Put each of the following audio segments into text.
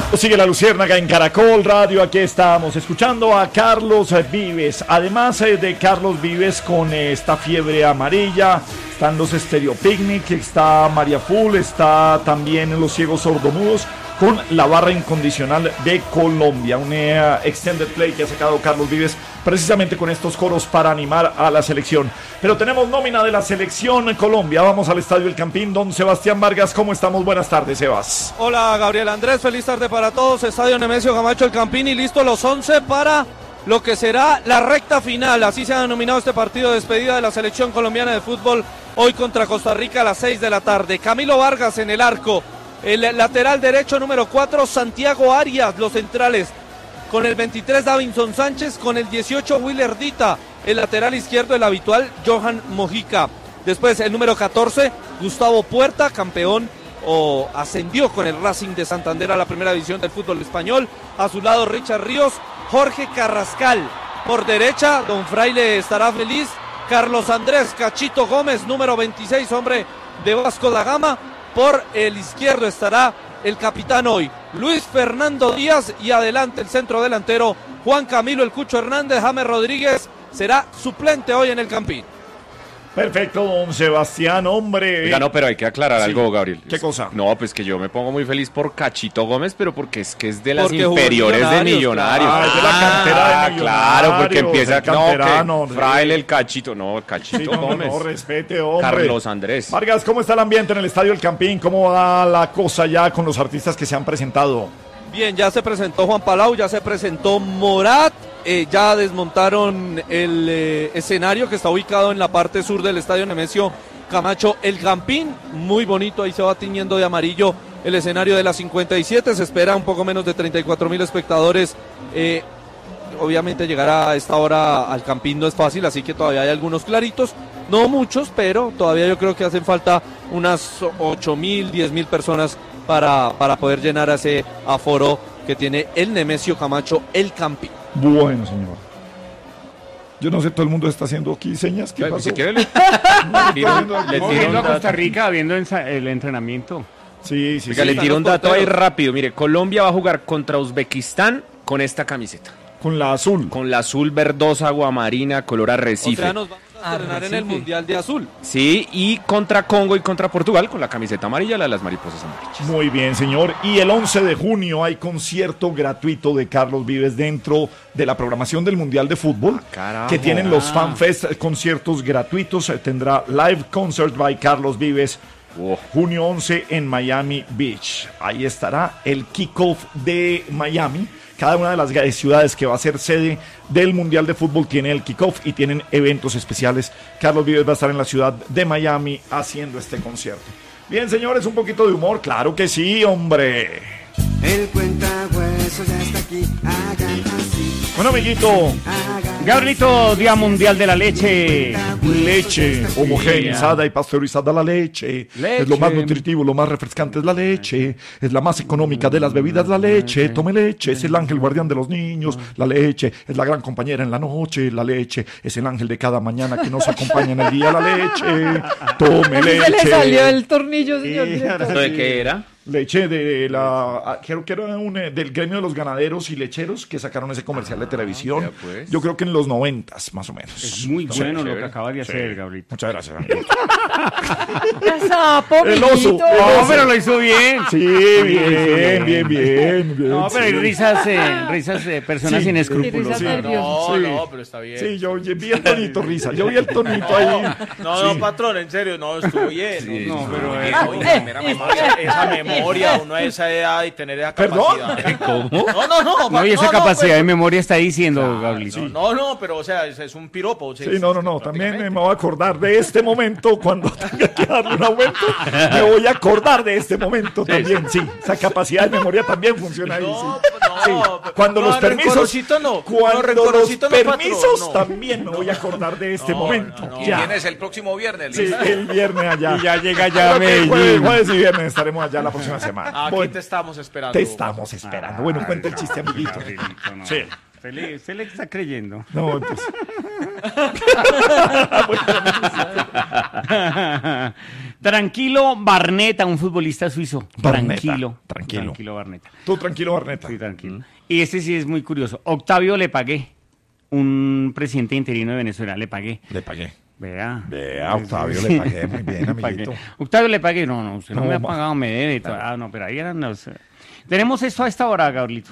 Sigue la Luciérnaga en Caracol Radio. Aquí estamos escuchando a Carlos Vives. Además de Carlos Vives con esta fiebre amarilla, están los Stereo Picnic, está María Full, está también los Ciegos Sordomudos con la barra incondicional de Colombia. Un extended play que ha sacado Carlos Vives precisamente con estos coros para animar a la selección. Pero tenemos nómina de la selección Colombia. Vamos al Estadio El Campín. Don Sebastián Vargas, ¿cómo estamos? Buenas tardes, Sebas. Hola, Gabriel Andrés. Feliz tarde para todos. Estadio Nemesio Camacho El Campín y listo los 11 para lo que será la recta final. Así se ha denominado este partido de despedida de la selección colombiana de fútbol hoy contra Costa Rica a las 6 de la tarde. Camilo Vargas en el arco. El lateral derecho número 4, Santiago Arias, los centrales. Con el 23, Davinson Sánchez. Con el 18, Willer Dita. El lateral izquierdo, el habitual, Johan Mojica. Después, el número 14, Gustavo Puerta, campeón o ascendió con el Racing de Santander a la primera división del fútbol español. A su lado, Richard Ríos, Jorge Carrascal. Por derecha, don Fraile estará feliz. Carlos Andrés Cachito Gómez, número 26, hombre de Vasco da Gama. Por el izquierdo estará el capitán hoy, Luis Fernando Díaz, y adelante el centro delantero, Juan Camilo El Cucho Hernández. James Rodríguez será suplente hoy en el Campín. Perfecto, don Sebastián, hombre. Oiga, no, pero hay que aclarar algo, Gabriel. ¿Qué cosa? No, pues que yo me pongo muy feliz por Cachito Gómez, pero porque es de las inferiores de Millonarios. Ah, es de la cantera de Millonarios. Claro, porque empieza no, que Fraile el Cachito. No, Cachito Gómez. No, respete, hombre. Carlos Andrés. Vargas, ¿cómo está el ambiente en el Estadio El Campín? ¿Cómo va la cosa ya con los artistas que se han presentado? Bien, ya se presentó Juan Palau, ya se presentó Morat. Ya desmontaron el escenario que está ubicado en la parte sur del Estadio Nemesio Camacho El Campín. Muy bonito, ahí se va tiñendo de amarillo el escenario de la 57. Se espera un poco menos de 34,000 espectadores. Obviamente llegar a esta hora al Campín no es fácil, así que todavía hay algunos claritos. No muchos, pero todavía yo creo que hacen falta unas 8,000, 10,000 personas para poder llenar ese aforo que tiene el Nemesio Camacho El Campín. Bueno, señor. Yo no sé, todo el mundo está haciendo aquí señas. ¿Qué pasó? Si quiere le tiro a Costa Rica viendo el entrenamiento. Sí. Oiga, le tiro un dato ahí rápido. Mire, Colombia va a jugar contra Uzbekistán con esta camiseta. Con la azul. Con la azul verdosa, aguamarina, color arrecife. O sea, nos vamos a estrenar en el Mundial de Azul. Sí, y contra Congo y contra Portugal con la camiseta amarilla, la de las mariposas amarillas. Muy bien, señor. Y el 11 de junio hay concierto gratuito de Carlos Vives dentro de la programación del Mundial de Fútbol. Que tienen los FanFest, conciertos gratuitos. Tendrá Live Concert by Carlos Vives. Junio 11 en Miami Beach. Ahí estará el kickoff de Miami. Cada una de las ciudades que va a ser sede del Mundial de Fútbol tiene el kickoff y tienen eventos especiales. Carlos Vives va a estar en la ciudad de Miami haciendo este concierto. Bien, señores, un poquito de humor. Claro que sí, hombre. El cuentahueso ya está aquí. Hagan así. Bueno, amiguito. Gabrielito, Día Mundial de la Leche. Leche homogeneizada y pasteurizada, la leche. Es lo más nutritivo, lo más refrescante es la leche. Es la más económica de las bebidas, la leche. Tome leche, es el ángel guardián de los niños. La leche es la gran compañera en la noche. La leche es el ángel de cada mañana que nos acompaña en el día. La leche, tome leche. Se le salió el tornillo, señor director. ¿De qué era? Leche de la... Creo que era del gremio de los ganaderos y lecheros que sacaron ese comercial de televisión. Pues. Yo creo que en los 90s, más o menos. Es muy bueno lo que acabas de hacer, Gabrielito. Muchas gracias. El oso. No, pero lo hizo bien. Sí, bien. No, pero hay risas de personas sin escrúpulos. Sí, No, pero está bien. Sí, yo vi el tonito risa. Yo vi el tonito ahí. No, patrón, en serio, no, estuvo bien. Sí, no, pero esa memoria, uno a esa edad y tener esa ¿Perdón? capacidad. ¿Cómo? No, Y esa capacidad de memoria está diciendo, Gabrielito. No, pero o sea, es un piropo. Sí, no. También me voy a acordar de este momento cuando tenga que darle un aumento. Me voy a acordar de este momento también. Sí, esa capacidad de memoria también funciona ahí. Sí. Cuando los permisos, también me voy a acordar de este momento. Y vienes el próximo viernes. Sí, el viernes allá. Y ya llega ya a Medellín. Medellín. Jueves y viernes estaremos allá la próxima semana. Aquí te estamos esperando. Te estamos esperando. Bueno, cuenta el chiste, amiguito. Gabrielito, no. Sí. Usted le está creyendo. No, pues. Tranquilo Barneta, un futbolista suizo. Barneta, Tranquilo Barneta. Tú tranquilo, Barneta. Sí, tranquilo. Y este sí es muy curioso. Octavio Le Pagué, un presidente interino de Venezuela, Le Pagué. Vea, Octavio, le pagué muy bien, amiguito. Octavio Le Pagué, no, usted no me ha ma- pagado, me debe. Y todo. Ah, no, pero ahí eran los... Tenemos esto a esta hora, Gabrielito.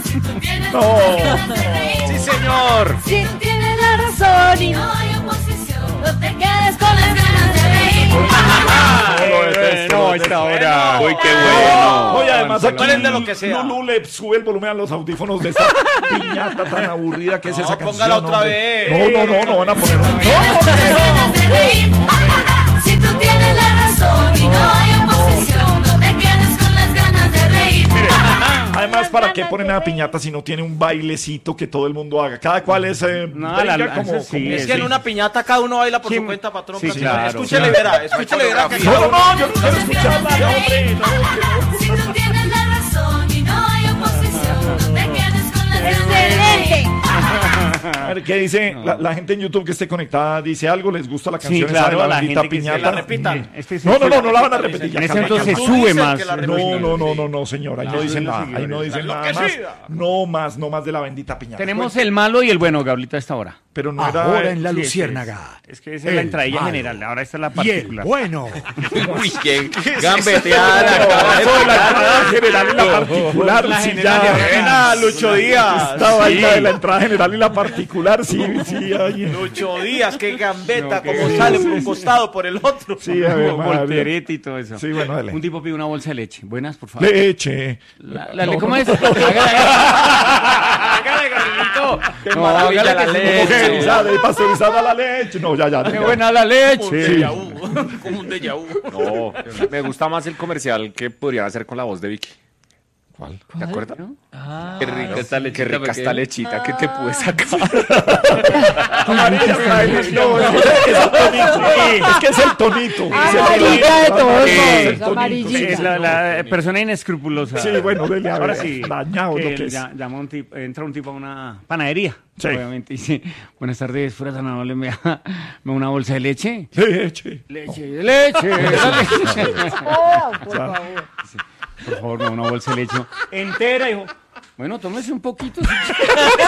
Sí, señor. Si tienes la razón y no hay oposición, no te quedes con las ganas de reír. No, a esta hora. Uy, qué bueno. Oye, además aquí Hablen de lo que sea. Lulú le sube el volumen a los audífonos de esa piñata tan aburrida que es esa canción. póngala otra hombre. vez. No van a poner. Ganas de reír. Si tú tienes la razón y no hay oposición, no te quedes con las ganas de reír. Además, ¿para qué ponen a piñata si no tiene un bailecito que todo el mundo haga? Cada cual es No, brinca como... eso sí, Es que en una piñata cada uno baila por Sí, su cuenta, patrón. sí, patrón. claro. Escúchele, verá, escúchele, verá. que- No, yo no quiero escucharla, no, hombre. Si tú tienes la razón y no hay oposición, no te quedes con las ganas de reír. A ver, ¿qué dice la gente en YouTube que esté conectada? ¿Dice algo? ¿Les gusta la canción esa claro, de la la bendita gente que se piñata? la repitan. No la van a repetir. En ya, ese calma, entonces calma. Tú sube dices más. que la repitan. No, señor, ahí no dicen nada. Ahí no dicen nada más. enloquecida. No más de la bendita piñata. Tenemos el malo y el bueno, Gabrielito, a esta hora. Pero no era... Ahora en la Sí, Luciérnaga. Es que esa es la El entradilla malo. general, ahora esta es la Y el particular. bueno. Uy, qué gambeteada. Eso de la entrada general y la particular, La sí, general ya. y la Buena, Lucho Díaz. Estaba ahí la de la entrada general y la particular, sí, ahí. Lucho Díaz, qué gambeta, No, qué como bien. sale por un costado, por el otro. Sí, a ver, madre. Voltereta y todo eso. Sí, bueno, dale. Un tipo pide una bolsa de leche. Buenas, por favor. Leche. ¿Cómo es? Hágale, Gabrielito. No, maravilla hágale la que sí, leche. Pasteurizada y pasteurizada la leche. No, ya. Qué buena la leche. Sí. Como un déjà vu. No, me gusta más el comercial que podrían hacer con la voz de Vicky. ¿Cuál? ¿Te acuerdas? Qué rica esta lechita. Qué rica esta lechita que te pude sacar. Amarilla, no, es que es el tonito. Amarilla de todos Sí. modos, Sí, amarillita. La persona inescrupulosa. Sí, bueno, dele a ver. Ahora sí. Dañado que lo que es. llama entra un tipo a una panadería. Sí. Obviamente. Y dice: buenas tardes, fuera tan amable, me da una bolsa de leche. Leche. Leche. Oh, por favor. Por favor, me da una bolsa de leche entera, hijo. Bueno, tómese un poquito.